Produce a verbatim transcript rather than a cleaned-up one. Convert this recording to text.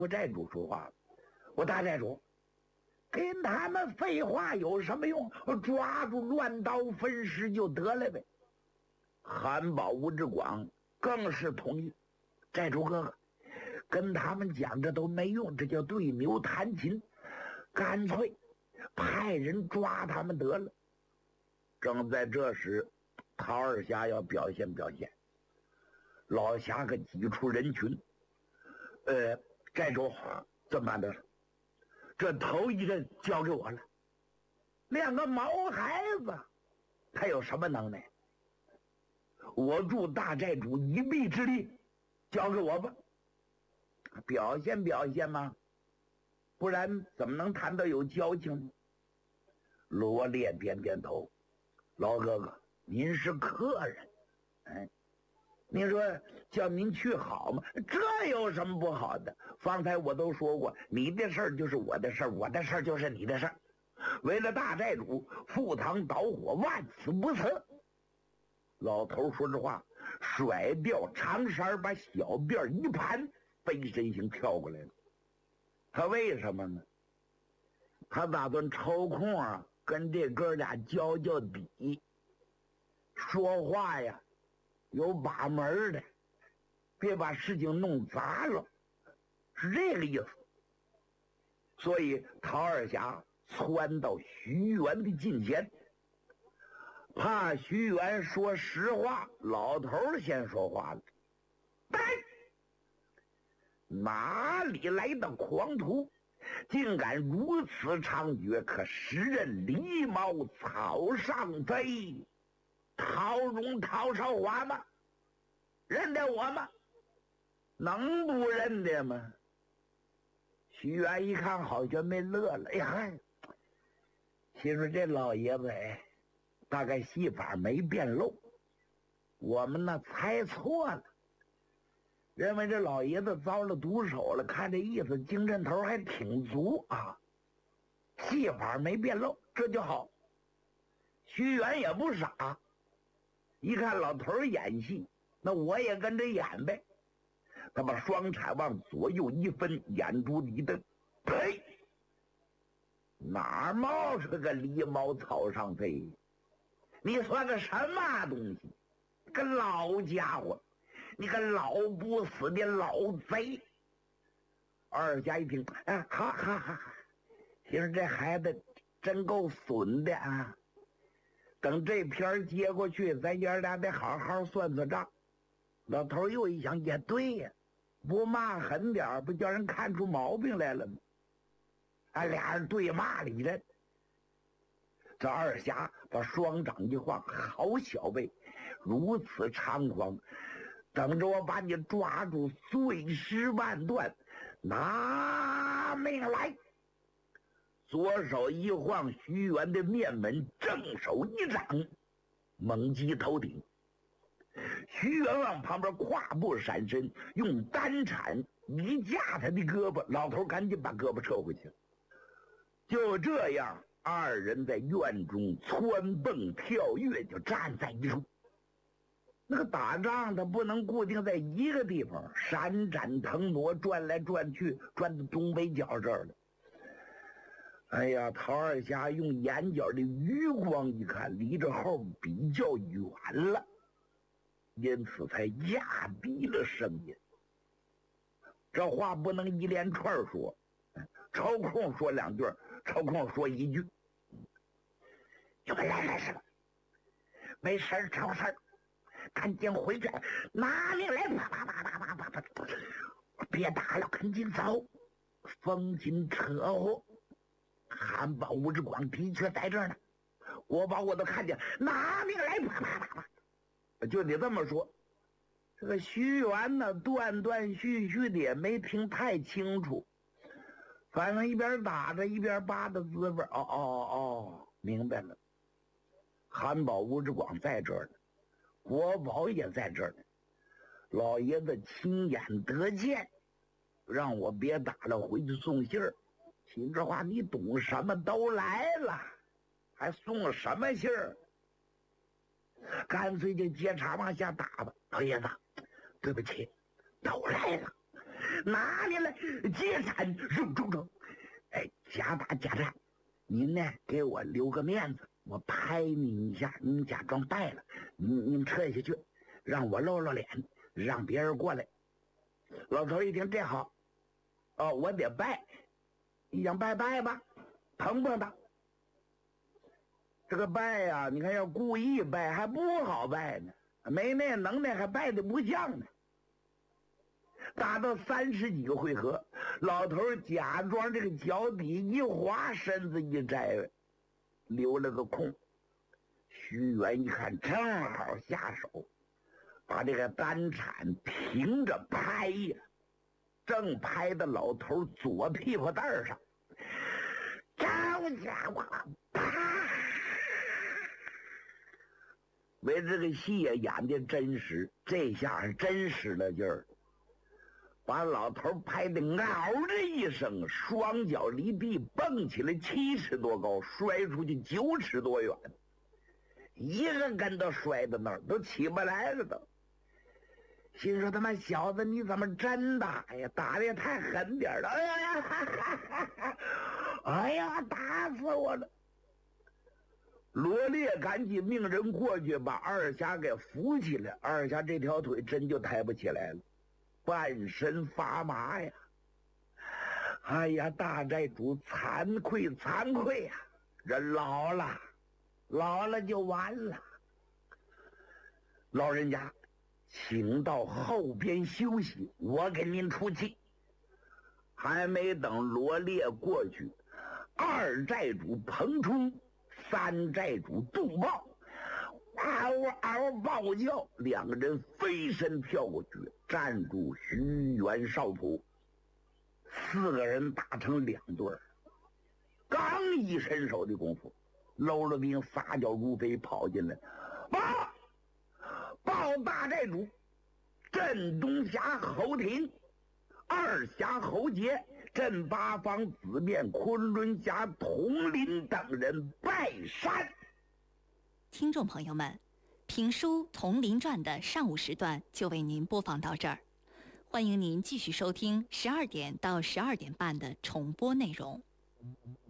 我寨主说话了：“我大寨主，跟他们废话有什么用？抓住乱刀分尸就得了呗。”韩宝吴志广更是同意：“寨主哥哥，跟他们讲这都没用，这叫对牛弹琴，干脆派人抓他们得了。”正在这时，陶二侠要表现表现，老侠可挤出人群：“呃，寨主，这么办的？这头一任交给我了。两个毛孩子，他有什么能耐？我助大寨主一臂之力，交给我吧，表现表现嘛，不然怎么能谈到有交情呢？”罗烈点点头：“老哥哥，您是客人，哎，您说叫您去好吗？这有什么不好的？方才我都说过，你的事儿就是我的事儿，我的事儿就是你的事儿。为了大寨主，赴汤蹈火，万死不辞。”老头说这话，甩掉长衫，把小辫一盘，飞身型跳过来了。他为什么呢？他打算抽空啊，跟这哥俩交交底，说话呀有把门的，别把事情弄砸了，是这个意思。所以陶二侠窜到徐元的近前，怕徐元说实话，老头先说话了：“呆，哪里来的狂徒，竟敢如此猖獗，可食人狸猫草上飞？陶荣陶少华吗？认得我吗？能不认得吗？”徐元一看好像没乐了，哎呀，心说这老爷子哎，大概戏法没变漏，我们呢猜错了，认为这老爷子遭了毒手了。看这意思，精神头还挺足啊，戏法没变漏，这就好。徐元也不傻，一看老头演戏，那我也跟着演呗。他把双铲往左右一分，眼珠一瞪：“呸！哪冒出个狸猫草上飞？你算个什么东西？个老家伙，你个老不死的老贼！”二侠一听，啊，哈哈哈！其实这孩子真够损的啊！等这片接过去，咱爷俩得好好算算账。老头又一想，也对呀，不骂狠点不叫人看出毛病来了吗？啊，俩人对骂了一阵。这二侠把双掌一晃：“好小辈，如此猖狂，等着我把你抓住，碎尸万段，拿命来！”左手一晃，徐元的面门，正手一掌，猛击头顶。徐元往旁边跨步闪身，用单铲一架他的胳膊，老头赶紧把胳膊撤回去。就这样，二人在院中蹿蹦跳跃，就站在一处。那个打仗他不能固定在一个地方，闪展腾挪，转来转去，转到东北角这儿了。哎呀，陶二侠用眼角的余光一看，离这后比较远了，因此才压低了声音。这话不能一连串说，抽空说两句，抽空说一句。你们来干什么？没事儿找事儿，赶紧回去，拿命来！啪啪啪啪啪啪啪！别打了，赶紧走！风紧扯火，韩宝吴志广的确在这儿呢，国宝我都看见，拿命来！啪啪啪啪！就得这么说。这个徐元呢，断断续续的也没听太清楚，反正一边打着一边扒的滋味。哦哦哦，明白了。韩宝吴志广在这儿呢，国宝也在这儿呢。老爷子亲眼得见，让我别打了，回去送信儿。秦志华，你懂什么？都来了，还送什么信儿？干脆就接茬往下打吧。老爷子，对不起，都来了， 哪里来？接山扔中中，哎，家大家产，您呢给我留个面子，我拍你一下，你假装败了，您您撤下去，让我露露脸，让别人过来。老头一听这好，哦，我得拜，你想拜拜吧，碰碰他。这个拜呀、啊，你看要故意拜还不好拜呢，没那能耐还拜的不像呢。打到三十几个回合，老头假装这个脚底一滑，身子一摘，留了个空。徐元一看正好下手，把这个单铲平着拍呀，正拍到老头左屁股蛋上。这家伙，啪！为这个戏呀演的真实，这下是真实了劲儿，把老头拍的嗷的一声，双脚离地蹦起来七尺多高，摔出去九尺多远，一个跟头摔到那儿都起不来了都。心说他妈小子你怎么真打呀？打的也太狠点了！哎呀，哈哈哈哈哎呀，打死我了！罗烈赶紧命人过去把二侠给扶起来，二侠这条腿真就抬不起来了，半身发麻呀！哎呀，大寨主惭愧惭愧呀、啊！人老了，老了就完了。老人家，请到后边休息，我给您出气。还没等罗烈过去，二寨主彭冲，三寨主杜豹，嗷嗷暴叫，两个人飞身跳过去，站住徐元少普。四个人打成两对儿，刚一伸手的功夫，喽啰兵撒脚如飞跑进来，报报大寨主，镇东峡侯廷、二峡侯杰、镇八方子面、昆仑峡统领等人拜山。 听众朋友们，评书《铜陵传》的上午时段就为您播放到这儿，欢迎您继续收听十二点到十二点半的重播内容。